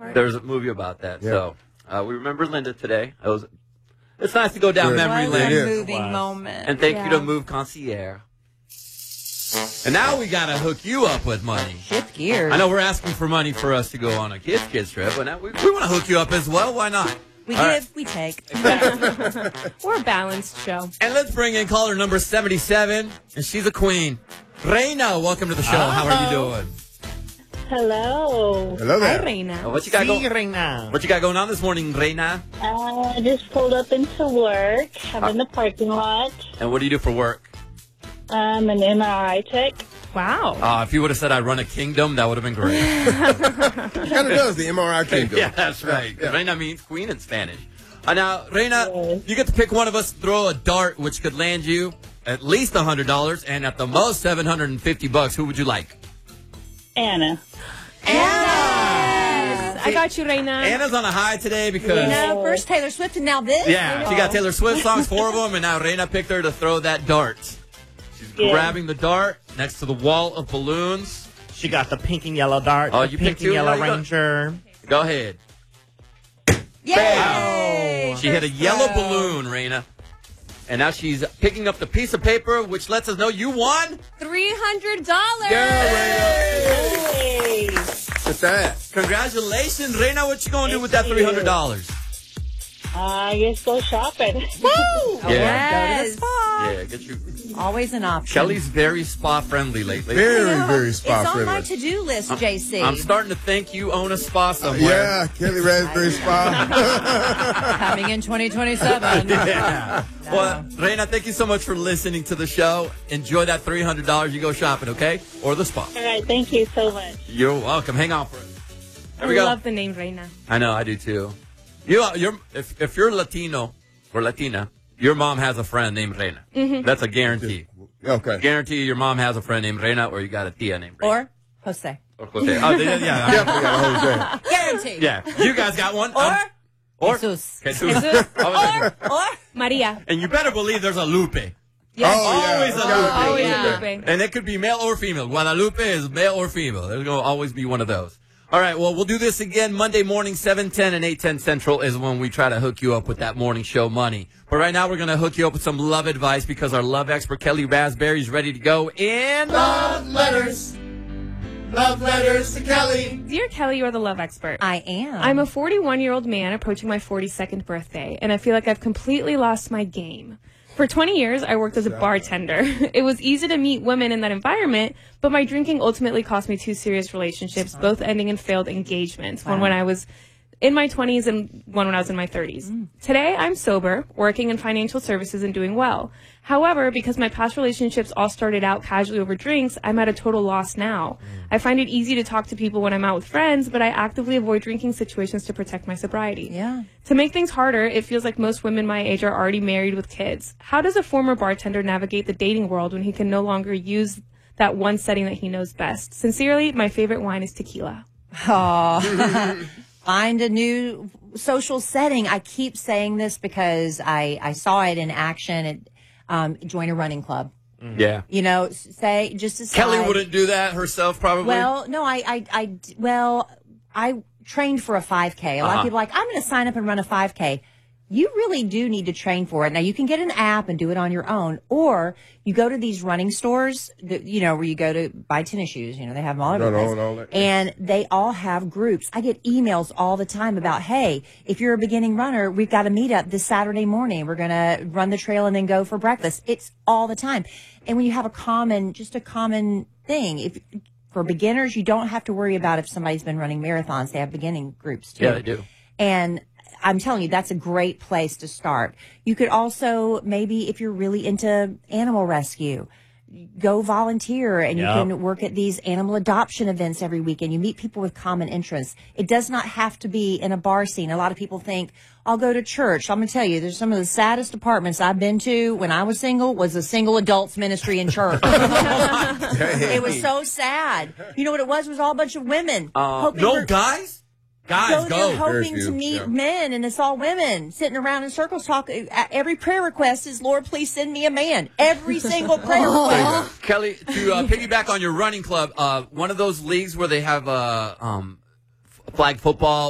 There's a movie about that. Yeah. So we remember Linda today. It's nice to go down memory lane. It was a moving moment. And thank you to Move Concierge. And now we got to hook you up with money. Shift gears. I know we're asking for money for us to go on a kids trip, but now we want to hook you up as well. Why not? We give, we take. Exactly. We're a balanced show. And let's bring in caller number 77, and she's a queen. Reina, welcome to the show. How are you doing? Hello. Hello there. Hi, Reina. What you got going on this morning, Reina? I just pulled up into work. I'm in the parking lot. And what do you do for work? I'm an MRI tech. Wow. If you would have said I run a kingdom, that would have been great. It kind of does, the MRI kingdom. Yeah, that's right. Yeah. Reina means queen in Spanish. Now, Reina, you get to pick one of us to throw a dart, which could land you at least $100 and at the most $750. Who would you like? Anna. I got you, Reina. Anna's on a high today because... First Taylor Swift and now this? Yeah, she got Taylor Swift songs, 4 of them, and now Reina picked her to throw that dart. She's grabbing the dart next to the wall of balloons. She got the pink and yellow dart. Oh, the you pink picked and two? yellow No, you ranger. Go ahead. Yay! She hit a yellow balloon, Reina. And now she's picking up the piece of paper, which lets us know you won $300. Yay! What's that? Congratulations, Reina. What you gonna do with that $300? I guess go shopping. Woo! Yeah. Go to the spa. Yeah, get you. Always an option. Kelly's very spa friendly lately. Very spa It's friendly. on my to-do list, JC. I'm starting to think you own a spa somewhere. Yeah, Kelly Raspberry Spa. Coming in 2027. Yeah. Well, Reina, thank you so much for listening to the show. Enjoy that $300. You go shopping, okay? Or the spa. All right, thank you so much. You're welcome. Hang on for it. There we I go. love the name Reina. I know, I do too. If you're Latino or Latina, your mom has a friend named Reina. Mm-hmm. That's a guarantee. Okay. Guarantee your mom has a friend named Reina, or you got a tia named Reina. Or Jose. Or Jose. Oh, yeah. Definitely got a Jose. Guaranteed. Yeah. You guys got one. Or Jesus. Jesus. Or Maria. And you better believe there's a Lupe. Yes. Always a Lupe. Always yeah. Lupe. And it could be male or female. Guadalupe is male or female. There's going to always be one of those. All right, well, we'll do this again Monday morning, 7:10 and 8:10 Central is when we try to hook you up with that morning show money. But right now, we're going to hook you up with some love advice because our love expert, Kelly Raspberry, is ready to go in... Love letters. Love letters to Kelly. Dear Kelly, you're the love expert. I am. I'm a 41-year-old man approaching my 42nd birthday, and I feel like I've completely lost my game. For 20 years, I worked as a bartender. It was easy to meet women in that environment, but my drinking ultimately cost me 2 serious relationships, both ending in failed engagements. One when I was in my 20s and one when I was in my 30s. Today, I'm sober, working in financial services and doing well. However, because my past relationships all started out casually over drinks, I'm at a total loss now. I find it easy to talk to people when I'm out with friends, but I actively avoid drinking situations to protect my sobriety. Yeah. To make things harder, it feels like most women my age are already married with kids. How does a former bartender navigate the dating world when he can no longer use that one setting that he knows best? Sincerely, my favorite wine is tequila. Oh. Find a new social setting. I keep saying this because I saw it in action at join a running club. Yeah. You know, say just to Kelly wouldn't do that herself, probably. Well, no, I trained for a 5K. A lot of people are like, I'm going to sign up and run a 5K. You really do need to train for it. Now, you can get an app and do it on your own, or you go to these running stores, that, you know, where you go to buy tennis shoes. You know, they have them all over the place. And they all have groups. I get emails all the time about, hey, if you're a beginning runner, we've got a meetup this Saturday morning. We're going to run the trail and then go for breakfast. It's all the time. And when you have a common thing, for beginners, you don't have to worry about if somebody's been running marathons. They have beginning groups too. Yeah, they do. And I'm telling you, that's a great place to start. You could also, maybe if you're really into animal rescue, go volunteer and you can work at these animal adoption events every weekend. You meet people with common interests. It does not have to be in a bar scene. A lot of people think, I'll go to church. I'm going to tell you, there's some of the saddest apartments I've been to when I was single was a single adults ministry in church. It was so sad. You know what it was? It was all a bunch of women. No guys? Guys, They're hoping to meet men, and it's all women sitting around in circles talking. Every prayer request is, Lord, please send me a man. Every single prayer request. Kelly, to piggyback on your running club, one of those leagues where they have flag football